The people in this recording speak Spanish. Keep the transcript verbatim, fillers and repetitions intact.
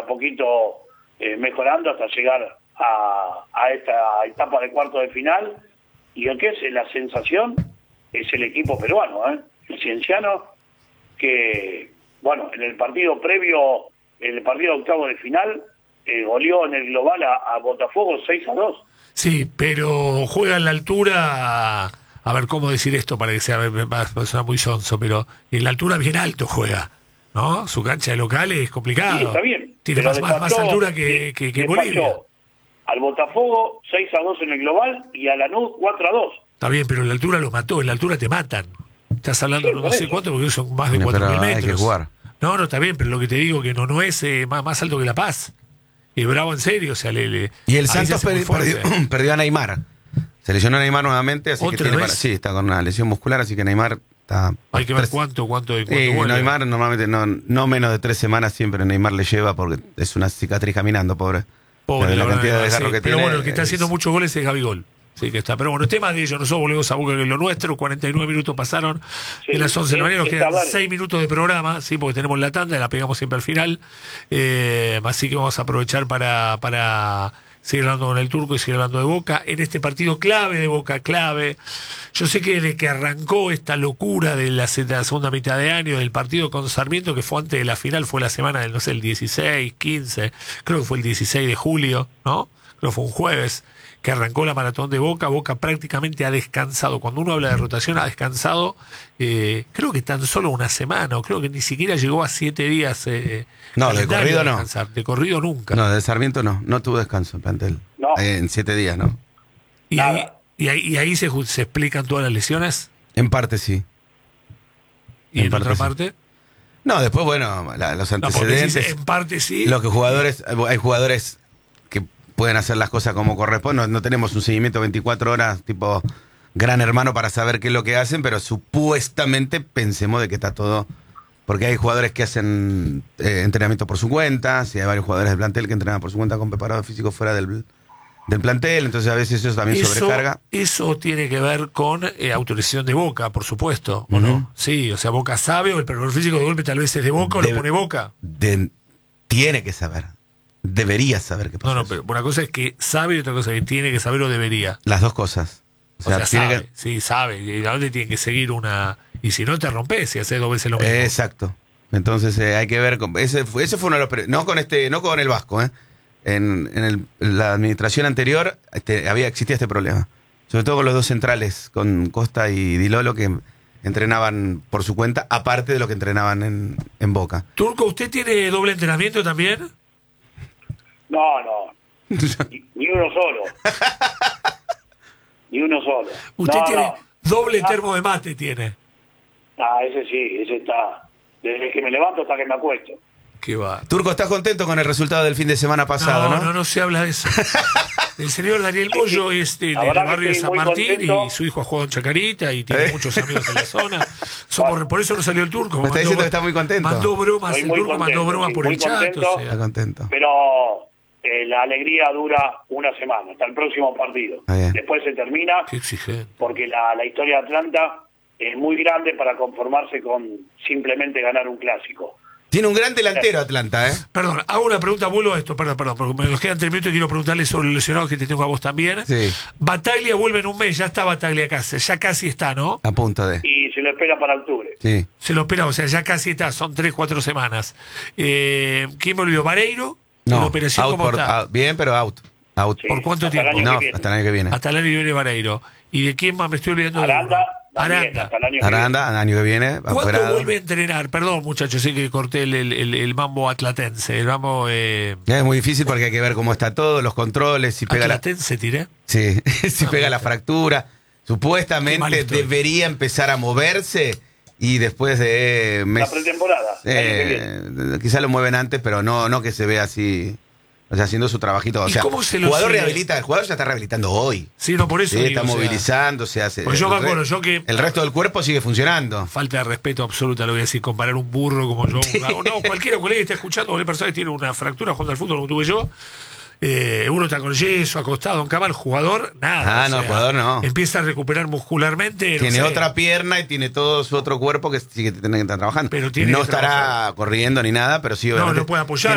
poquito eh, mejorando hasta llegar a, a esta etapa de cuarto de final. Y el que es la sensación es el equipo peruano, ¿eh? El Cienciano, que, bueno, en el partido previo, en el partido octavo de final, eh, goleó en el global a, a Botafogo seis a dos. Sí, pero juega en la altura, a ver cómo decir esto para que sea, va a sonar muy sonso, pero en la altura bien alto juega, ¿no? Su cancha de local es complicado. Sí, está bien. Tiene más, más, más altura que, que, que Bolivia. Al Botafogo seis a dos en el global y a Lanús cuatro a dos. Está bien, pero en la altura lo mató, en la altura te matan. Estás hablando, sí, no, no sé cuánto, porque son más de cuatro mil metros. Hay que jugar. No, no, está bien, pero lo que te digo que no, no es eh, más, más alto que La Paz. Y Bravo en serio, o sea, le, le y el Santos perdi perdió, perdió a Neymar. Se lesionó a Neymar nuevamente, así que tiene para, sí, está con una lesión muscular, así que Neymar está. Hay que ver tres, cuánto, cuánto, cuánto eh, Neymar normalmente no, no menos de tres semanas siempre Neymar le lleva porque es una cicatriz caminando, pobre. Pobre, la, la cantidad verdad, de desgarro sí, que pero tiene. Bueno, el que está haciendo es... muchos goles es Gabigol. Sí, que está. Pero bueno, el tema de ellos, nosotros volvemos a Boca, que es lo nuestro. cuarenta y nueve minutos pasaron sí, en las once de la mañana. Nos quedan seis minutos de programa, sí, porque tenemos la tanda, la pegamos siempre al final. Eh, así que vamos a aprovechar para, para seguir hablando con el Turco y seguir hablando de Boca. En este partido clave de Boca, clave. Yo sé que desde que arrancó esta locura de la, de la segunda mitad de año, del partido con Sarmiento, que fue antes de la final, fue la semana del, no sé, el dieciséis, quince, creo que fue el dieciséis de julio, ¿no? Creo que fue un jueves, que arrancó la maratón de Boca. Boca prácticamente ha descansado. Cuando uno habla de rotación, ha descansado, eh, creo que tan solo una semana, o creo que ni siquiera llegó a siete días. Eh, no, de corrido no. De corrido nunca. No, de Sarmiento no. No tuvo descanso en plantel. No. Eh, en siete días, ¿no? ¿Y ahí, y ahí, y ahí se, se explican todas las lesiones? En parte sí. ¿Y en, en otra parte? Sí. No, después, bueno, la, los antecedentes. No, en parte sí. Lo que jugadores, hay jugadores que pueden hacer las cosas como corresponde. No, no tenemos un seguimiento veinticuatro horas tipo Gran Hermano para saber qué es lo que hacen, pero supuestamente pensemos de que está todo. Porque hay jugadores que hacen eh, entrenamiento por su cuenta, si hay varios jugadores del plantel que entrenan por su cuenta con preparado físico fuera del, del plantel, entonces a veces eso también eso, sobrecarga. Eso tiene que ver con eh, autorización de Boca, por supuesto, ¿o uh-huh. no? Sí, o sea, Boca sabe, o el preparador físico de golpe tal vez es de Boca o de, lo pone Boca. De, tiene que saber. Debería saber qué pasa. No, no, pero una cosa es que sabe y otra cosa es que tiene que saber o debería. Las dos cosas. O sea, o sea tiene sabe, que... sí, sabe. Y a dónde tiene que seguir una... Y si no te rompes y haces dos veces lo mismo. Eh, exacto. Entonces eh, hay que ver... Con... Ese, fue, ese fue uno de los... Pre... No con este, no con el Vasco, ¿eh? En, en, el, en la administración anterior este, había existía este problema. Sobre todo con los dos centrales, con Costa y Di Lolo, que entrenaban por su cuenta, aparte de lo que entrenaban en, en Boca. Turco, ¿usted tiene doble entrenamiento también? No, no. ni, ni uno solo. Ni uno solo. Usted no, tiene no. doble ah. termo de mate, tiene. Ah, ese sí, ese está. Desde que me levanto hasta que me acuesto. Qué va. Turco, ¿estás contento con el resultado del fin de semana pasado, no? No, no, no se habla de eso. El señor Daniel Bollo es de, del barrio de San Martín contento. Y su hijo ha jugado en Chacarita y tiene ¿Eh? muchos amigos en la zona. Somos, por eso no salió el Turco. Me está diciendo que está muy contento. Mandó bromas, el Turco contento, mandó bromas sí, por el chat. O sea. Está contento. Pero eh, la alegría dura una semana, hasta el próximo partido. Ah, después se termina. Qué exigente. Porque la, la historia de Atlanta es muy grande para conformarse con simplemente ganar un clásico. Tiene un gran delantero Atlanta, ¿eh? Perdón, hago una pregunta, vuelvo a esto, perdón, perdón, porque me nos quedan tres minutos y quiero preguntarle sobre los lesionados que te tengo a vos también. Sí. Bataglia vuelve en un mes, ya está Bataglia casi, ya casi está, ¿no? A punto de. Y se lo espera para octubre. Sí. Se lo espera, o sea, ya casi está, son tres, cuatro semanas. Eh, ¿Quién volvió? ¿Vareiro? No, ¿La operación out cómo por, está? out, bien, pero out. out. Sí, ¿Por cuánto hasta tiempo? No, hasta el año que viene. Hasta el año que viene Vareiro. ¿Y de quién más me estoy olvidando? Aranda. Aranda. Hasta el año Aranda, al año que viene. ¿Cuándo operado. vuelve a entrenar? Perdón, muchachos, sé que corté el, el, el, el mambo atlatense. El mambo. Eh... Es muy difícil porque hay que ver cómo está todo, los controles, si pega ¿Atlatense la. tiré? Sí, si no, pega la fractura. Supuestamente debería empezar a moverse y después de. Mes, la pretemporada. Eh, quizá lo mueven antes, pero no, no que se vea así. O sea, haciendo su trabajito. O sea, cómo se el lo jugador sigue? rehabilita, el jugador ya está rehabilitando hoy. Sí, no, por eso. Sí, digo, está o sea, movilizándose, hace. Porque yo me acuerdo, yo que. El resto del cuerpo sigue funcionando. Falta de respeto absoluta, lo voy a decir, comparar un burro como yo. No, no cualquiera colega que esté escuchando, cualquier persona que tiene una fractura jugando al fútbol como tuve yo. Eh, uno está con yeso, acostado en cama, el jugador, nada. Ah, no, el jugador no. Empieza a recuperar muscularmente. No tiene sé. otra pierna y tiene todo su otro cuerpo que sí que tiene que estar trabajando. Pero tiene no que estará trabajar. corriendo ni nada, pero sí No, obviamente. no puede apoyar.